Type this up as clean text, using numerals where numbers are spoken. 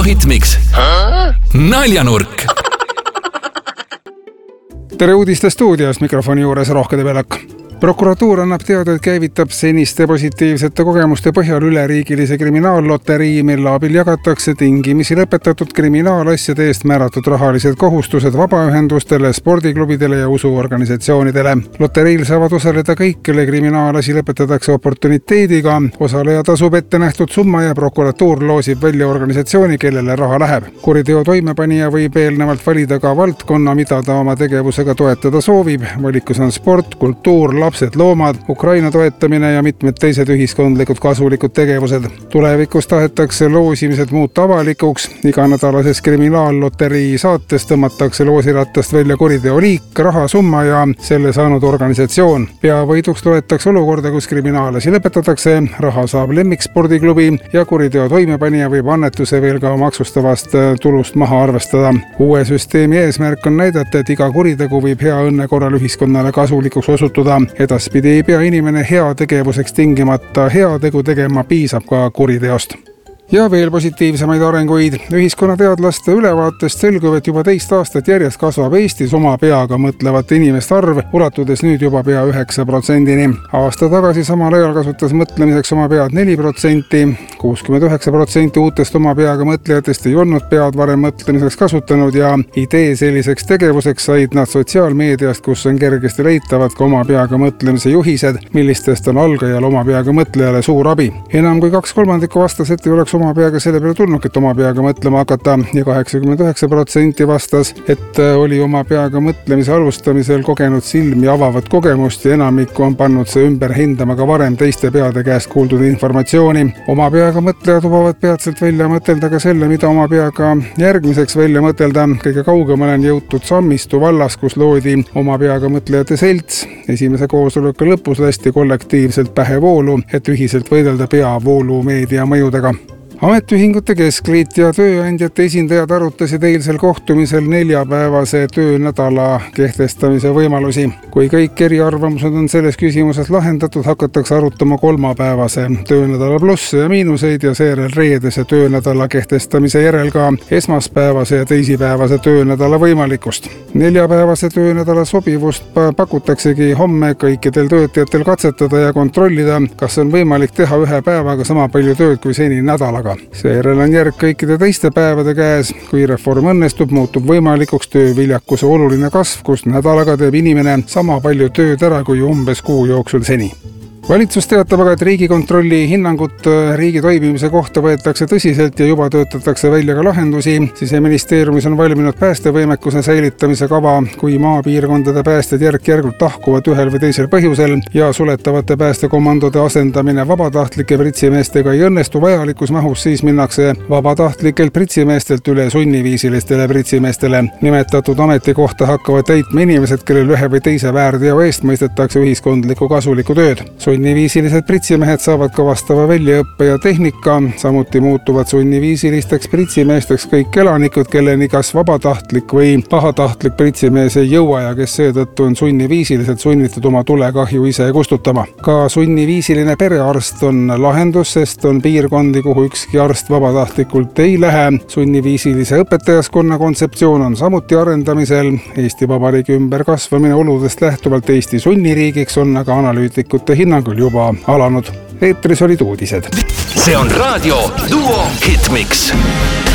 Duo Hitmix Naljanurk. Tere uudiste stuudios, mikrofoni juures Rohke Debelak. Prokuratuur annab teada, et käivitab seniste positiivsete kogemuste põhjal üleriigilise kriminaalloterii, mille abil jagatakse tingimisi lõpetatud kriminaalasjade eest määratud rahalised kohustused vabaühendustele, spordiklubidele ja usuorganisatsioonidele. Loteriil saavad osaleda kõik, kelle kriminaalasi lõpetatakse oportuniteediga. Osaleja tasub ette nähtud summa ja prokuratuur loosib välja organisatsiooni, kellele raha läheb. Kuriteo toimepanija võib eelnevalt valida ka valdkonna, mida ta oma tegevusega toetada soovib. Valikus on sport, kultuur, lapsed, loomad, Ukraina toetamine ja mitmed teised ühiskondlikud kasulikud tegevused. Tulevikus tahetakse loosimised muuta avalikuks. Iganädalases kriminaalloterii saates tõmmatakse loosirattast välja kuriteo liik, rahasumma ja selle saanud organisatsioon. Peavõiduks loetakse olukorda, kus kriminaalasi lõpetatakse, raha saab lemmikspordiklubi ja kuriteo toimepanija võib annetuse veel ka maksustavast tulust maha arvestada. Uue süsteemi eesmärk on näidata, et iga kuritegu võib hea õnne korral ühiskonnale kasulikuks osutuda. Edaspidi ei pea inimene hea tegevuseks tingimata hea tegu tegema, piisab ka kuriteost. Ja veel positiivsemaid arenguid. Ühiskonnateadlaste ülevaatest selgub, et juba teist aastat järjest kasvab Eestis oma peaga mõtlevate inimeste arv, ulatudes nüüd juba pea 9%-ni. Aasta tagasi samal ajal kasutas mõtlemiseks oma pead 4%, 69% uutest oma peaga mõtlejatest ei olnud pead varem mõtlemiseks kasutanud ja idee selliseks tegevuseks said nad sotsiaalmeediast, kus on kergesti leitavad ka oma peaga mõtlemise juhised, millistest on algajal oma peaga mõtlejale suur abi. Enam kui 2/3 vastas, et ei oleks oma peaga selle peale tulnud, et oma peaga mõtlema hakata ja 89% vastas, et oli oma peaga mõtlemise alustamisel kogenud silmi avavat kogemust ja enamikku on pannud see ümber hindama ka varem teiste peade käest kuuldud informatsiooni. Oma peaga mõtlejad lubavad peatselt välja mõtelda ka selle, mida oma peaga järgmiseks välja mõtelda. Kõige kaugemale on jõutud Sammistu vallas, kus loodi oma peaga mõtlejate selts. Esimese koosoleku lõpus lasti kollektiivselt pähe voolu, et ühiselt võidelda peavoolu meedia mõjudega. Ametiühingute Keskliit ja tööandjate esindajad arutasid eilsel kohtumisel 4-päevase töönädala kehtestamise võimalusi. Kui kõik eriarvamused on selles küsimuses lahendatud, hakatakse arutama 3-päevase töönädala plusse ja miinuseid ja seejärel reedese töönädala kehtestamise järel ka esmaspäevase ja teisipäevase töönädala võimalikkust. 4-päevase töönädala sobivust pakutaksegi homme kõikidel töötajatel katsetada ja kontrollida, kas on võimalik teha ühe päevaga sama palju tööd kui seni nädalaga. Seejärel on järg kõikide teiste päevade käes. Kui reform õnnestub, muutub võimalikuks tööviljakuse oluline kasv, kus nädalaga teeb inimene sama palju tööd ära kui umbes kuu jooksul seni. Valitsus teatab aga, et Riigikontrolli hinnangut riigi toimimise kohta võetakse tõsiselt ja juba töötatakse välja ka lahendusi. Siseministeeriumis on valminud päästevõimekuse säilitamise kava, kui maapiirkondade päästjad järk-järgult tahkuvad ühel või teisel põhjusel ja suletavate päästekomandode asendamine vabatahtlike pritsimeestega ei õnnestu vajalikus mahus, siis minnakse vabatahtlikelt pritsimeestelt üle sunniviisilistele pritsimeestele. Nimetatud ametikohta hakkavad täitma inimesed, kellel ühe või teise väärteo eest mõistetakse ühiskondlikku kasulikku tööd. Sunniviisilised pritsimehed saavad ka vastava väljaõppe ja tehnika, samuti muutuvad sunniviisilisteks pritsimeesteks kõik elanikud, kelleni kas vabatahtlik või pahatahtlik pritsimees ei jõua ja kes seetõttu on sunniviisiliselt sunnitud oma tulekahju ise kustutama. Ka sunniviisiline perearst on lahendus, sest on piirkondi, kuhu ükski arst vabatahtlikult ei lähe. Sunniviisilise õpetajaskonna kontseptsioon on samuti arendamisel. Eesti Vabariigi ümberkasvamine oludest lähtuvalt Eesti sunniriigiks on aga analüütikute hinnangul juba alanud. Eetris olid uudised. See on raadio Duo Hitmix.